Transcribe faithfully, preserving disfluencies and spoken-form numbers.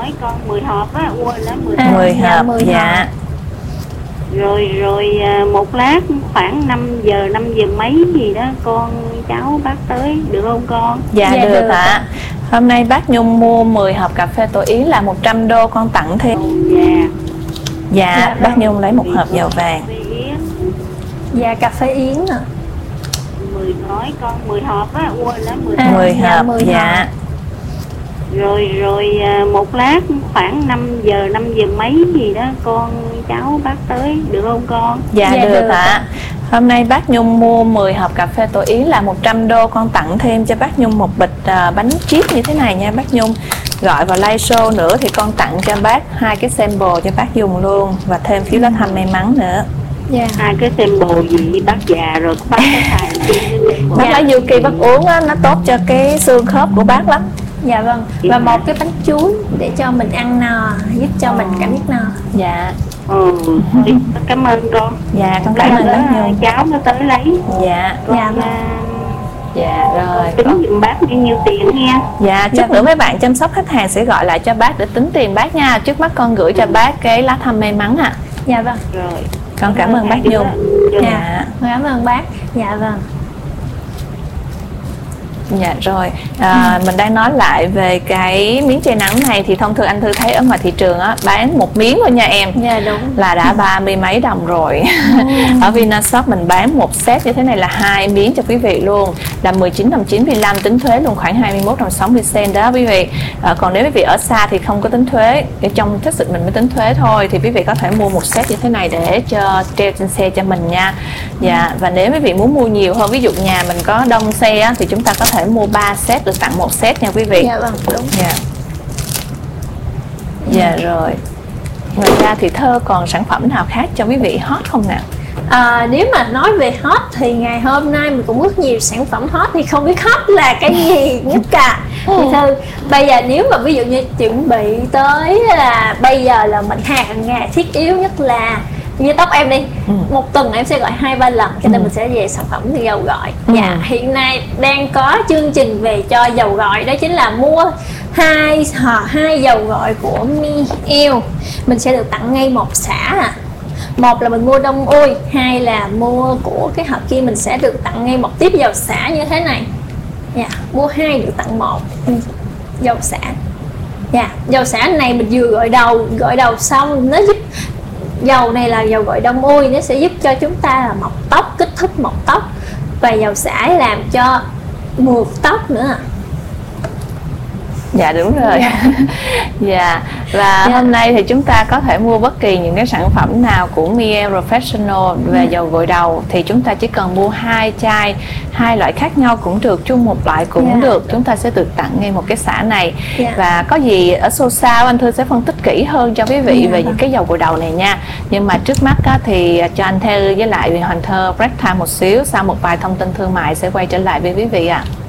gói con mười hộp á, quên lá mười À, hộp. mười dạ, hộp, mười dạ. hộp. Rồi rồi à, một lát khoảng năm giờ năm giờ mấy gì đó con cháu bác tới được không con? Dạ, Dạ, được được ạ. ạ. Hôm nay bác Nhung mua mười hộp cà phê tổ yến là một trăm đô, con tặng thêm. Dạ. Dạ, Dạ, bác vâng. Nhung lấy một hộp dầu vàng. Cà phê yến, Dạ, cà phê yến ạ. mười gói con mười hộp á, quên lá mười À, hộp. mười dạ, hộp, mười dạ. hộp. Rồi rồi à, một lát khoảng năm giờ năm giờ mấy gì đó con cháu bác tới được không con? Dạ, Dạ, được được ạ. ạ. Hôm nay bác Nhung mua mười hộp cà phê tổ yến là một trăm đô, con tặng thêm cho bác Nhung một bịch à, bánh chip như thế này nha bác Nhung. Gọi vào live show nữa thì con tặng cho bác hai cái sample cho bác dùng luôn, và thêm phiếu lá thăm may mắn nữa. Dạ. Hai cái sample gì bác già rồi bác có xài cái sample. Bác Dạ. lấy Yuki bác uống á, nó tốt cho cái xương khớp của bác lắm. Dạ vâng. Và một cái bánh chuối để cho mình ăn no, giúp cho mình cảm giác no. Dạ, Ừ, cảm ơn con. dạ con Lát cảm ơn nữa bác Nhung. cháu nó tới lấy. Dạ, Con, Dạ, vâng. à, dạ rồi. tính Con- giùm bác bao nhiêu tiền nha. Dạ, chút nữa mấy bạn chăm sóc khách hàng sẽ gọi lại cho bác để tính tiền bác nha. Trước mắt con gửi cho bác cái lá thăm may mắn ạ. À. Dạ vâng. Rồi. Con cảm ơn bác Nhung. Dạ. Dạ. Cảm ơn bác. Dạ vâng. Dạ rồi, à, mình đang nói lại về cái miếng che nắng này thì thông thường anh Thư thấy ở ngoài thị trường á, bán một miếng thôi nha em, Dạ đúng. là đã ba mươi mấy đồng rồi. Ở Vinashop mình bán một set như thế này là hai miếng cho quý vị luôn, là mười chín đồng chín mươi lăm, tính thuế luôn khoảng hai mươi mốt đồng sáu mươi cent đó quý vị. À, còn nếu quý vị ở xa thì không có tính thuế, ở trong thích sự mình mới tính thuế thôi, thì quý vị có thể mua một set như thế này để cho treo trên xe cho mình nha. Dạ, và nếu quý vị muốn mua nhiều hơn, ví dụ nhà mình có đông xe á, thì chúng ta có thể mua ba set được tặng một set nha quý vị. Dạ vâng, đúng. Dạ. Dạ rồi. Ngoài ra thì Thơ còn sản phẩm nào khác cho quý vị hot không nào? À, nếu mà nói về hot thì ngày hôm nay mình cũng rất nhiều sản phẩm hot, thì không biết hot là cái gì nhất cả. Thì Thư, bây giờ nếu mà ví dụ như chuẩn bị tới là bây giờ là mình hàng ngày thiết yếu nhất là như tóc em đi, Ừ. một tuần em sẽ gọi hai ba lần, cho nên Ừ. mình sẽ về sản phẩm dầu gội. Ừ. Dạ, hiện nay đang có chương trình về cho dầu gội, đó chính là mua hai hộp hai dầu gội của Miel, mình sẽ được tặng ngay một xả à. Một là mình mua đông ui, hai là mua của cái hộp kia mình sẽ được tặng ngay một tiếp dầu xả như thế này. Dạ, mua hai được tặng một ừ, dầu xả. Dạ, dầu xả này mình vừa gội đầu, gội đầu xong nó giúp, dầu này là dầu gội đông ui, nó sẽ giúp cho chúng ta là mọc tóc, kích thích mọc tóc, và dầu xả làm cho mượt tóc nữa. Dạ đúng rồi. Dạ. Dạ. Và Dạ. hôm nay thì chúng ta có thể mua bất kỳ những cái sản phẩm nào của Miel Professional về Ừ. dầu gội đầu, thì chúng ta chỉ cần mua hai chai, hai loại khác nhau cũng được, chung một loại cũng Dạ. được, chúng ta sẽ được tặng ngay một cái xả này. Dạ. Và có gì ở show sau anh Thư sẽ phân tích kỹ hơn cho quý vị Dạ. về những cái dầu gội đầu này nha. Nhưng mà trước mắt á, thì cho anh Thư với lại Hoàng Thơ break time một xíu, sau một vài thông tin thương mại sẽ quay trở lại với quý vị ạ. À.